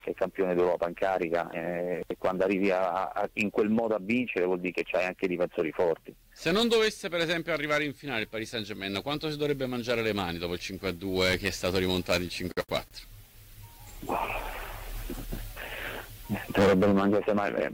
sei campione d'Europa in carica, e quando arrivi in quel modo a vincere vuol dire che c'hai anche difensori forti. Se non dovesse per esempio arrivare in finale il Paris Saint-Germain, quanto si dovrebbe mangiare le mani dopo il 5-2 che è stato rimontato il 5-4? Dovrebbe rimanere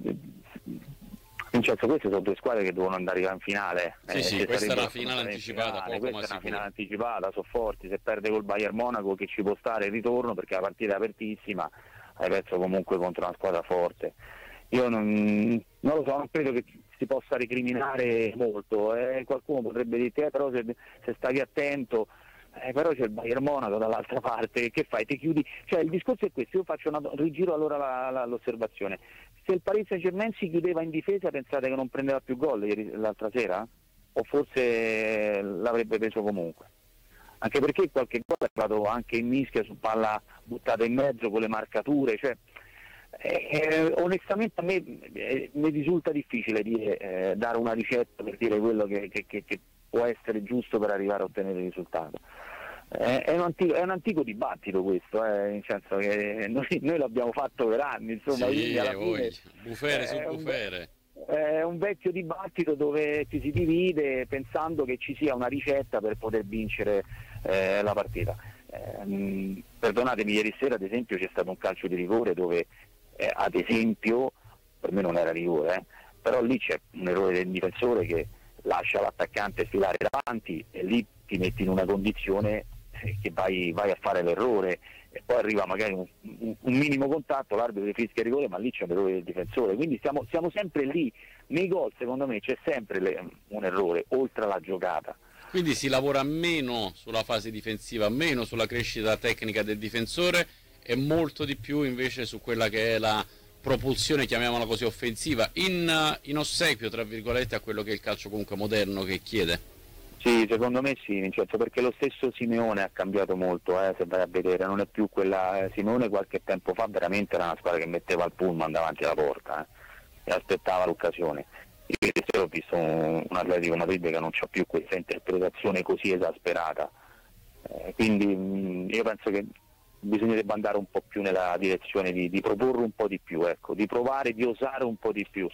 Vincenzo, queste sono due squadre che devono andare in finale. Sì, questa è una finale anticipata, questa è una finale anticipata, sono forti. Se perde col Bayern Monaco, che ci può stare il ritorno perché la partita è apertissima, hai perso comunque contro una squadra forte. Io non lo so, non credo che si possa recriminare molto, qualcuno potrebbe dire però se stai attento, però c'è il Bayern Monaco dall'altra parte, che fai? Ti chiudi? Cioè il discorso è questo, io rigiro allora l'osservazione. Se il Paris Saint-Germain si chiudeva in difesa, pensate che non prendeva più gol l'altra sera? O forse l'avrebbe preso comunque? Anche perché qualche gol è arrivato anche in mischia su palla buttata in mezzo con le marcature, cioè onestamente a me mi risulta difficile dare una ricetta per dire quello che può essere giusto per arrivare a ottenere il risultato. È un antico dibattito questo, nel senso che noi l'abbiamo fatto per anni, insomma, sì, alla fine, bufere su bufere. È un vecchio dibattito dove ci si divide pensando che ci sia una ricetta per poter vincere la partita. Perdonatemi, ieri sera ad esempio c'è stato un calcio di rigore dove ad esempio, per me non era rigore, però lì c'è un errore del difensore che lascia l'attaccante sfilare davanti e lì ti metti in una condizione che vai a fare l'errore e poi arriva magari un minimo contatto, l'arbitro fischia il rigore, ma lì c'è un errore del difensore, quindi siamo sempre lì. Nei gol secondo me c'è sempre un errore oltre alla giocata. Quindi si lavora meno sulla fase difensiva, meno sulla crescita tecnica del difensore e molto di più invece su quella che è la propulsione, chiamiamola così, offensiva, in ossequio tra virgolette a quello che è il calcio comunque moderno che chiede. Sì, secondo me sì, Vincenzo, perché lo stesso Simeone ha cambiato molto, se vai a vedere, non è più quella. Simeone qualche tempo fa veramente era una squadra che metteva il pullman davanti alla porta e aspettava l'occasione. Ieri sera ho visto un Atletico Madrid che non c'ha più questa interpretazione così esasperata, quindi io penso che bisognerebbe andare un po' più nella direzione di proporre un po' di più, ecco, di provare, di osare un po' di più,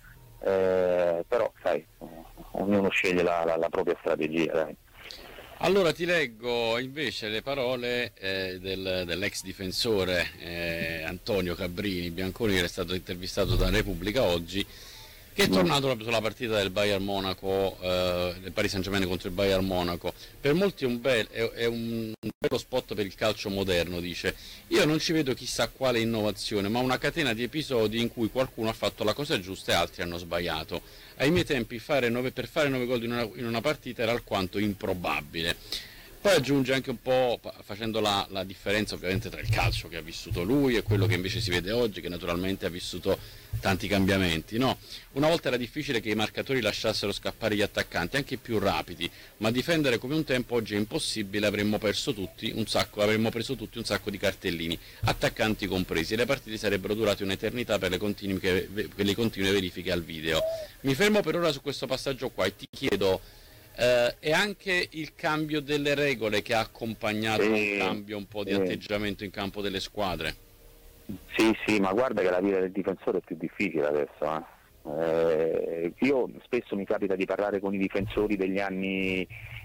però sai, ognuno sceglie la propria strategia, dai. Allora ti leggo invece le parole dell'ex difensore Antonio Cabrini Bianconi, che è stato intervistato da Repubblica oggi, che è tornato proprio sulla partita del Bayern Monaco, del Paris Saint-Germain contro il Bayern Monaco. Per molti è un bello spot per il calcio moderno, dice. Io non ci vedo chissà quale innovazione, ma una catena di episodi in cui qualcuno ha fatto la cosa giusta e altri hanno sbagliato. Ai miei tempi per fare 9 gol in una partita era alquanto improbabile. Poi aggiunge anche un po', facendo la differenza ovviamente tra il calcio che ha vissuto lui e quello che invece si vede oggi, che naturalmente ha vissuto tanti cambiamenti, no? Una volta era difficile che i marcatori lasciassero scappare gli attaccanti, anche i più rapidi, ma difendere come un tempo oggi è impossibile, avremmo preso tutti un sacco di cartellini, attaccanti compresi, e le partite sarebbero durate un'eternità per le continue verifiche al video. Mi fermo per ora su questo passaggio qua e ti chiedo, è anche il cambio delle regole che ha accompagnato un cambio un po' di atteggiamento in campo delle squadre? Sì, ma guarda che la vita del difensore è più difficile adesso. Io spesso mi capita di parlare con i difensori degli anni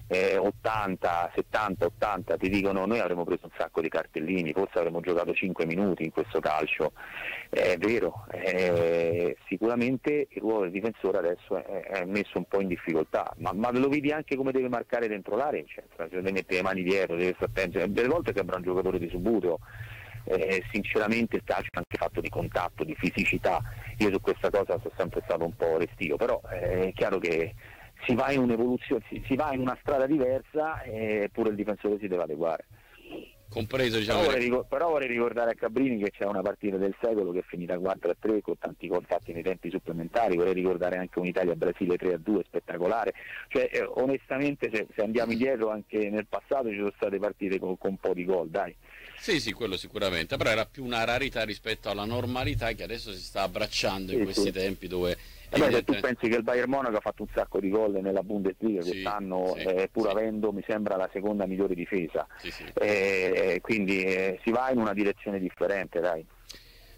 80, 70, 80, ti dicono noi avremmo preso un sacco di cartellini, forse avremmo giocato 5 minuti in questo calcio. È vero, sicuramente il ruolo del difensore adesso è messo un po' in difficoltà, ma lo vedi anche come deve marcare dentro l'area, cioè, deve mettere le mani dietro, deve stare attento, delle volte sembra un giocatore di subuteo. Sinceramente il calcio è anche fatto di contatto, di fisicità. Io su questa cosa sono sempre stato un po' restio, però è chiaro che si va in un'evoluzione, si va in una strada diversa e pure il difensore si deve adeguare. Compreso, diciamo. Però vorrei ricordare a Cabrini che c'è una partita del secolo che è finita 4-3 con tanti gol fatti nei tempi supplementari. Vorrei ricordare anche un'Italia-Brasile 3-2 spettacolare, cioè onestamente se andiamo indietro anche nel passato ci sono state partite con un po' di gol, dai. Sì, quello sicuramente, però era più una rarità rispetto alla normalità che adesso si sta abbracciando in questi tempi, dove Se tu pensi che il Bayern Monaco ha fatto un sacco di gol nella Bundesliga quest'anno, pur avendo, mi sembra, la seconda migliore difesa, quindi si va in una direzione differente, dai.